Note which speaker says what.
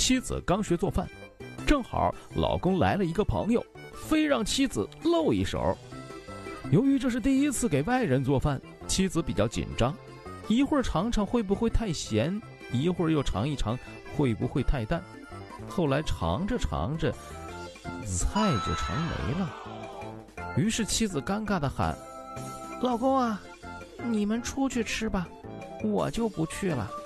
Speaker 1: 妻子刚学做饭，正好老公来了一个朋友，非让妻子露一手。由于这是第一次给外人做饭，妻子比较紧张，一会儿尝尝会不会太咸，一会儿又尝一尝会不会太淡。后来尝着尝着，菜就成没了。于是妻子尴尬地喊：“老公啊，你们出去吃吧，我就不去了。”